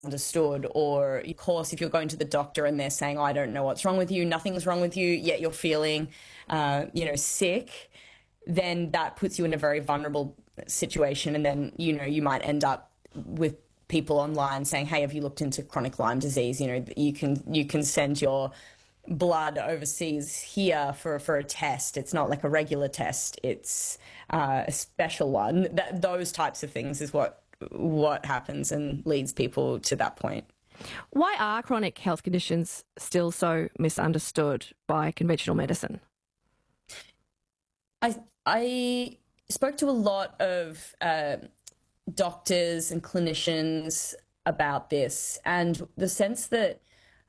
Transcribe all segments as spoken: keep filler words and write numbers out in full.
understood, or of course if you're going to the doctor and they're saying, oh, I don't know what's wrong with you, nothing's wrong with you, yet you're feeling uh, you know sick, then that puts you in a very vulnerable situation. And then you know you might end up with people online saying, hey, have you looked into chronic Lyme disease? You know you can you can send your blood overseas here for for a test. It's not like a regular test, it's uh, a special one. That those types of things is what what happens and leads people to that point. Why are chronic health conditions still so misunderstood by conventional medicine? I I spoke to a lot of uh, doctors and clinicians about this, and the sense that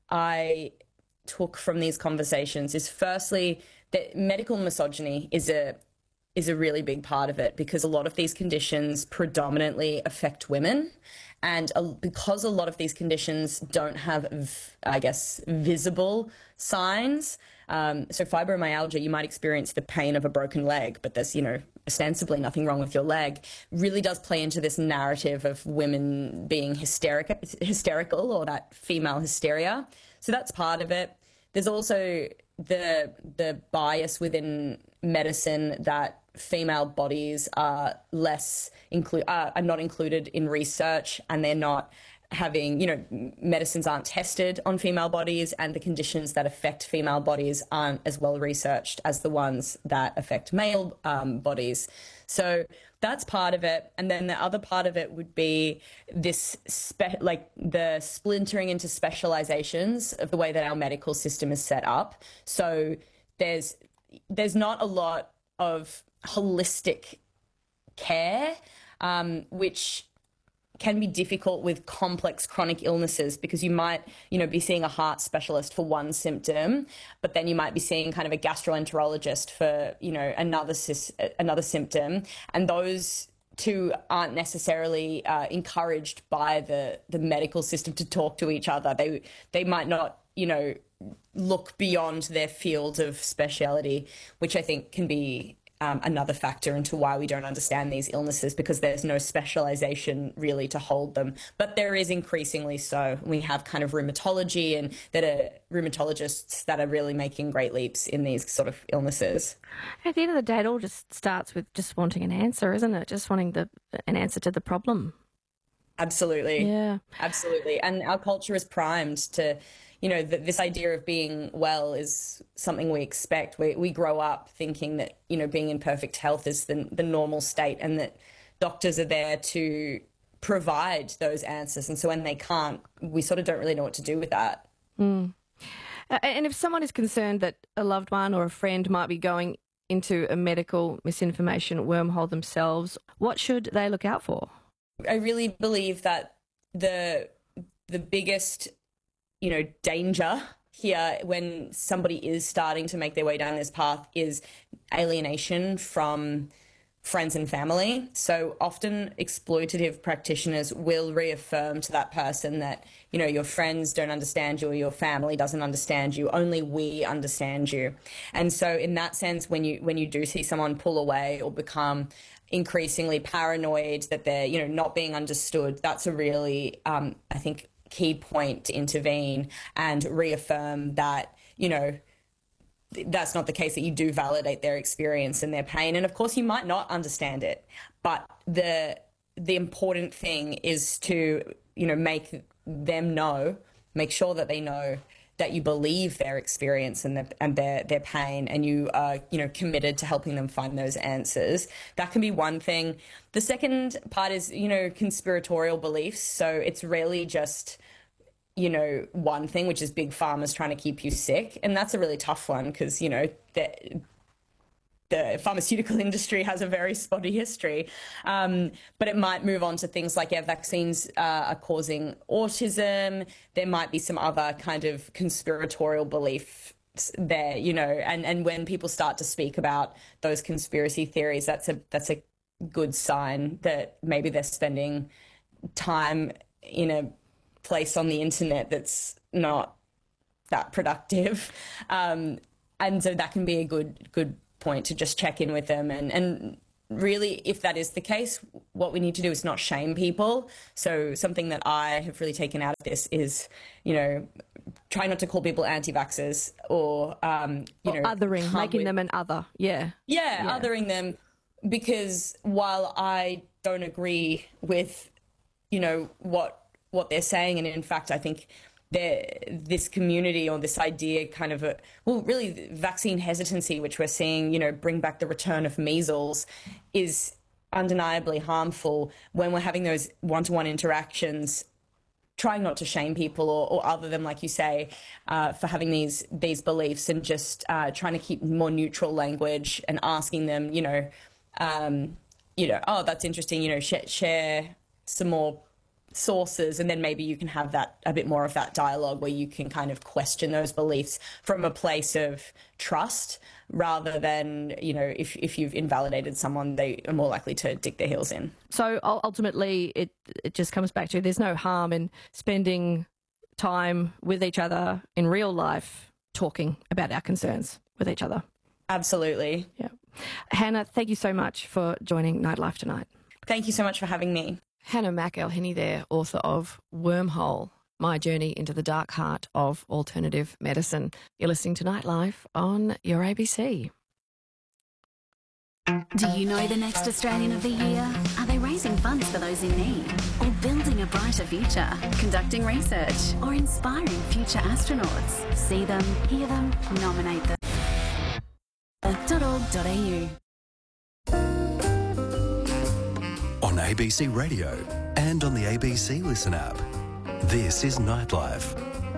I took from these conversations is, firstly, that medical misogyny is a is a really big part of it, because a lot of these conditions predominantly affect women. And a, because a lot of these conditions don't have, I guess, visible signs. Um, so fibromyalgia, you might experience the pain of a broken leg, but there's, you know, ostensibly nothing wrong with your leg, really does play into this narrative of women being hysteric, hysterical, or that female hysteria. So that's part of it. There's also the the bias within medicine that female bodies are less include uh, are not included in research, and they're not having, you know, medicines aren't tested on female bodies, and the conditions that affect female bodies aren't as well researched as the ones that affect male um, bodies. So that's part of it. And then the other part of it would be this, spe- like the splintering into specializations of the way that our medical system is set up. So there's there's not a lot of holistic care, um, which can be difficult with complex chronic illnesses, because you might, you know, be seeing a heart specialist for one symptom, but then you might be seeing kind of a gastroenterologist for, you know, another another symptom, and those two aren't necessarily uh, encouraged by the the medical system to talk to each other. They they might not, you know, look beyond their field of speciality, which I think can be Um, another factor into why we don't understand these illnesses, because there's no specialization really to hold them. But there is increasingly so. We have kind of rheumatology, and that are rheumatologists that are really making great leaps in these sort of illnesses. At the end of the day, it all just starts with just wanting an answer, isn't it? Just wanting the an answer to the problem. Absolutely. Yeah. Absolutely. And our culture is primed to, you know, th- this idea of being well is something we expect. We we grow up thinking that, you know, being in perfect health is the, the normal state, and that doctors are there to provide those answers. And so when they can't, we sort of don't really know what to do with that. Mm. Uh, and if someone is concerned that a loved one or a friend might be going into a medical misinformation wormhole themselves, what should they look out for? I really believe that the the biggest, you know, danger here when somebody is starting to make their way down this path is alienation from friends and family. So often exploitative practitioners will reaffirm to that person that, you know, your friends don't understand you, or your family doesn't understand you, only we understand you. And so in that sense, when you when you do see someone pull away or become increasingly paranoid that they're, you know, not being understood, that's a really, um, I think, key point to intervene and reaffirm that, you know, that's not the case, that you do validate their experience and their pain. And of course you might not understand it, but the the important thing is to, you know, make them know, make sure that they know that you believe their experience and, the, and their their pain, and you are, you know, committed to helping them find those answers. That can be one thing. The second part is, you know, conspiratorial beliefs. So it's really just, you know, one thing, which is big pharma's trying to keep you sick. And that's a really tough one, because, you know, the, the pharmaceutical industry has a very spotty history. Um, but it might move on to things like, yeah, vaccines uh, are causing autism. There might be some other kind of conspiratorial belief there, you know, and, and when people start to speak about those conspiracy theories, that's a that's a good sign that maybe they're spending time in a place on the internet that's not that productive. Um, and so that can be a good good point to just check in with them and, and really, if that is the case, what we need to do is not shame people. So something that I have really taken out of this is, you know, try not to call people anti-vaxxers or, um, you or know, othering, making with, them an other. Yeah. yeah. Yeah, othering them, because while I don't agree with, you know, what what they're saying, and in fact, I think this community or this idea kind of a, well, really vaccine hesitancy, which we're seeing, you know, bring back the return of measles, is undeniably harmful when we're having those one-to-one interactions, trying not to shame people or, or other them, like you say, uh, for having these these beliefs, and just uh, trying to keep more neutral language and asking them, you know, um, you know, oh, that's interesting, you know, sh- share some more sources, and then maybe you can have that a bit more of that dialogue where you can kind of question those beliefs from a place of trust, rather than, you know, if if you've invalidated someone, they are more likely to dig their heels in. So ultimately it it just comes back to there's no harm in spending time with each other in real life, talking about our concerns with each other. Absolutely. Yeah. Hannah, thank you so much for joining Nightlife tonight. Thank you so much for having me. Hannah McElhinney there, author of Wormhole, My Journey into the Dark Heart of Alternative Medicine. You're listening to Nightlife on your A B C. Do you know the next Australian of the Year? Are they raising funds for those in need? Or building a brighter future? Conducting research? Or inspiring future astronauts? See them, hear them, nominate them. dot org dot a u On A B C Radio and on the A B C Listen app. This is Nightlife.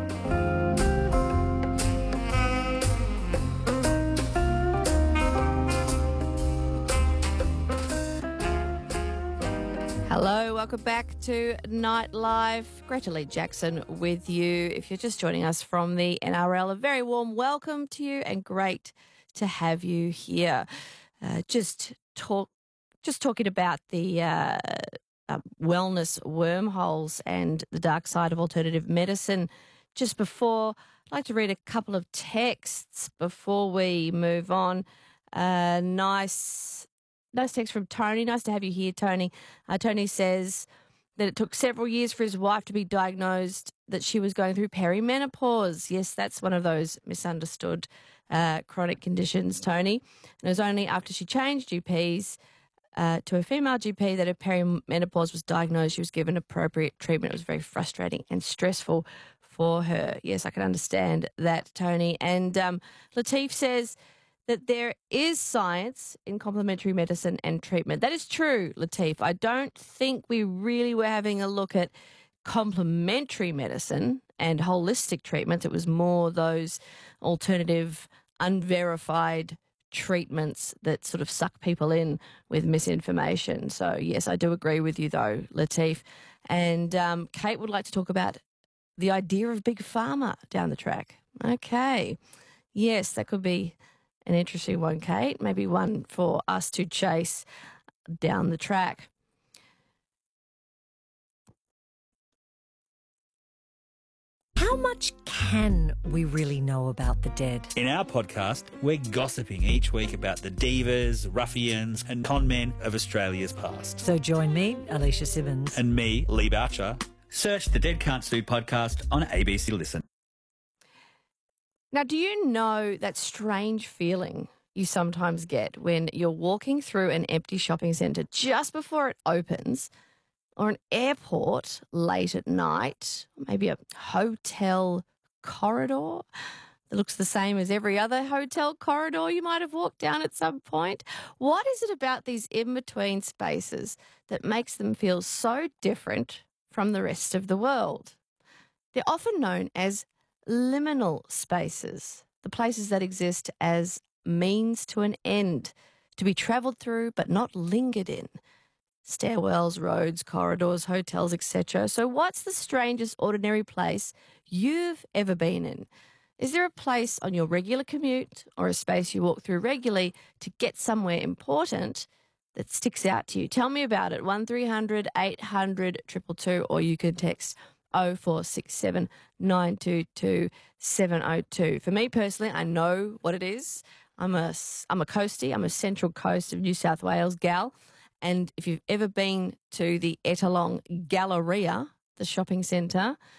Hello, welcome back to Nightlife. Greta Lee Jackson with you. If you're just joining us from the N R L, a very warm welcome to you and great to have you here. Uh, just talk. Just talking about the uh, uh, wellness wormholes and the dark side of alternative medicine. Just before, I'd like to read a couple of texts before we move on. Uh, nice, nice text from Tony. Nice to have you here, Tony. Uh, Tony says that it took several years for his wife to be diagnosed that she was going through perimenopause. Yes, that's one of those misunderstood uh, chronic conditions, Tony. And it was only after she changed G Ps Uh, to a female G P that her perimenopause was diagnosed. She was given appropriate treatment. It was very frustrating and stressful for her. Yes, I can understand that, Tony. And um, Latif says that there is science in complementary medicine and treatment. That is true, Latif. I don't think we really were having a look at complementary medicine and holistic treatments. It was more those alternative, unverified treatments that sort of suck people in with misinformation. So, yes, I do agree with you, though, Latif. And um, Kate would like to talk about the idea of big pharma down the track. Okay. Yes, that could be an interesting one, Kate. Maybe one for us to chase down the track. How much can we really know about the dead? In our podcast, we're gossiping each week about the divas, ruffians and con men of Australia's past. So join me, Alicia Simmons. And me, Lee Boucher. Search the Dead Can't Sue podcast on A B C Listen. Now, do you know that strange feeling you sometimes get when you're walking through an empty shopping centre just before it opens, or an airport late at night, maybe a hotel corridor that looks the same as every other hotel corridor you might have walked down at some point? What is it about these in-between spaces that makes them feel so different from the rest of the world? They're often known as liminal spaces, the places that exist as means to an end, to be travelled through but not lingered in. Stairwells, roads, corridors, hotels, et cetera. So what's the strangest ordinary place you've ever been in? Is there a place on your regular commute or a space you walk through regularly to get somewhere important that sticks out to you? Tell me about it. one three hundred eight hundred two two two, or you can text oh four six seven nine two two seven oh two. For me personally, I know what it is. I'm a, I'm a coastie. I'm a Central Coast of New South Wales gal. And if you've ever been to the Ettalong Galleria, the shopping centre,